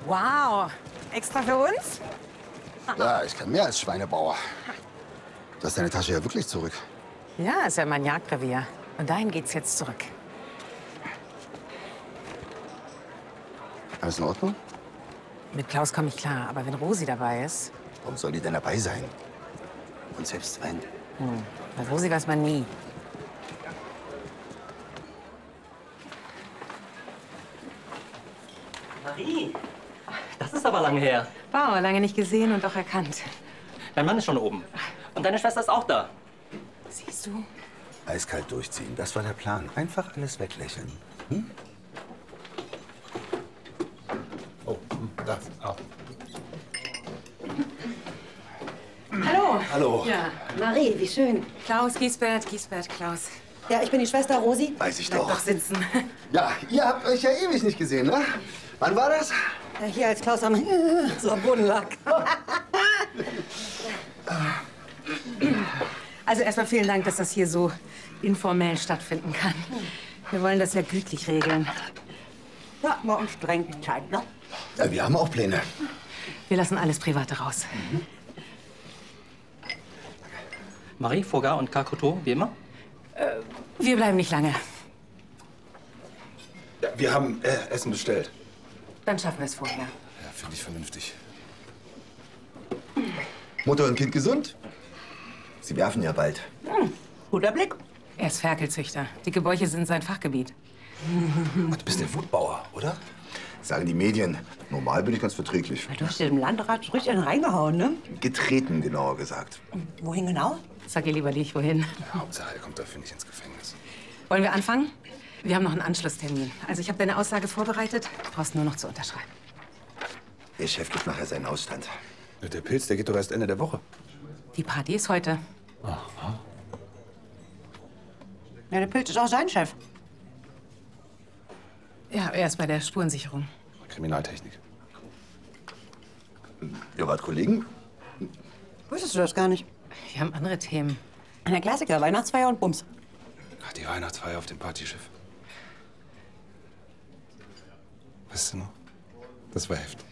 Wow, extra für uns? Ja, ich kann mehr als Schweinebauer. Du hast deine Tasche ja wirklich zurück. Ja, ist ja mein Jagdrevier. Und dahin geht's jetzt zurück. Alles in Ordnung? Mit Klaus komme ich klar, aber wenn Rosi dabei ist... Warum soll die denn dabei sein? Und selbst wenn? Bei Rosi weiß man nie. Marie, das ist aber lange her. Wow, lange nicht gesehen und doch erkannt. Dein Mann ist schon oben. Und deine Schwester ist auch da. Siehst du? Eiskalt durchziehen, das war der Plan. Einfach alles weglächeln. Hm? Oh, da. Auch. Hallo. Hallo. Ja. Marie, wie schön. Klaus, Giesbert, Klaus. Ja, ich bin die Schwester Rosi. Weiß ich Bleib doch. doch sitzen. Ja, ihr habt euch ja ewig nicht gesehen, ne? Wann war das? Ja, hier als Klaus am Boden lag. Also erstmal vielen Dank, dass das hier so informell stattfinden kann. Wir wollen das ja gütlich regeln. Ja, morgen streng die Zeit, ne? Ja, wir haben auch Pläne. Wir lassen alles Private raus. Marie, Fogar und Kakoto, wie immer? Wir bleiben nicht lange. Ja, wir haben Essen bestellt. Dann schaffen wir es vorher. Ja, finde ich vernünftig. Mutter und Kind gesund? Sie werfen ja bald. Guter Blick. Er ist Ferkelzüchter. Dicke Bäuche sind sein Fachgebiet. Du bist der Wutbauer, oder? Sagen die Medien. Normal bin ich ganz verträglich. Du hast dem Landrat richtig einen reingehauen, ne? Getreten, genauer gesagt. Wohin genau? Sag ihr lieber nicht, wohin. Ja, Hauptsache, er kommt dafür nicht ins Gefängnis. Wollen wir anfangen? Wir haben noch einen Anschlusstermin. Also ich habe deine Aussage vorbereitet. Du brauchst nur noch zu unterschreiben. Der Chef gibt nachher seinen Ausstand. Der Pilz, der geht doch erst Ende der Woche. Die Party ist heute. Ja, der Pilz ist auch sein Chef. Ja, er ist bei der Spurensicherung. Kriminaltechnik. Ihr wart Kollegen? Wusstest du das gar nicht? Wir haben andere Themen. Der Klassiker, Weihnachtsfeier und Bums. Ach, die Weihnachtsfeier auf dem Partyschiff. Weißt du noch? Das war heftig.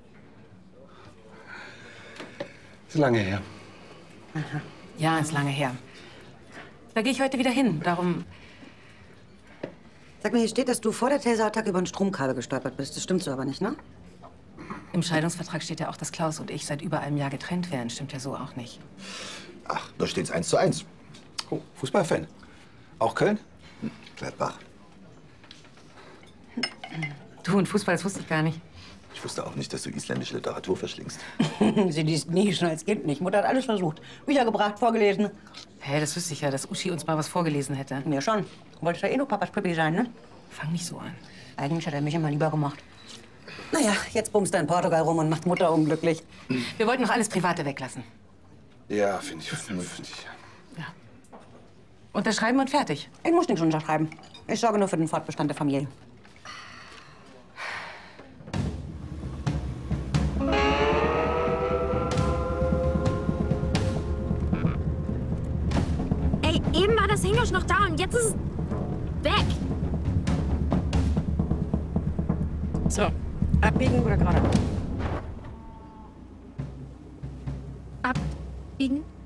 Ist lange her. Ja, ist lange her. Da gehe ich heute wieder hin. Darum... Sag mir, hier steht, dass du vor der Taserattacke über ein Stromkabel gestolpert bist. Das stimmt so aber nicht, ne? Im Scheidungsvertrag steht ja auch, dass Klaus und ich seit über einem Jahr getrennt wären. Stimmt ja so auch nicht. Ach, da steht's 1:1. Oh, Fußballfan. Auch Köln? Gladbach. Du und Fußball, das wusste ich gar nicht. Ich wusste auch nicht, dass du isländische Literatur verschlingst. Sie liest nie, schon als Kind nicht. Mutter hat alles versucht. Bücher gebracht, vorgelesen. Hä, das wüsste ich ja, dass Uschi uns mal was vorgelesen hätte. Mir schon. Du wolltest ja eh nur Papas Pippi sein, ne? Fang nicht so an. Eigentlich hat er mich immer lieber gemacht. Naja, jetzt bumst er in Portugal rum und macht Mutter unglücklich. Wir wollten noch alles Private weglassen. Ja, finde ich vernünftig. Ja. Unterschreiben und fertig. Ich muss nichts unterschreiben. Ich sorge nur für den Fortbestand der Familie. Ey, eben war das Englisch noch da und jetzt ist es weg. So, abbiegen oder gerade? Abbiegen?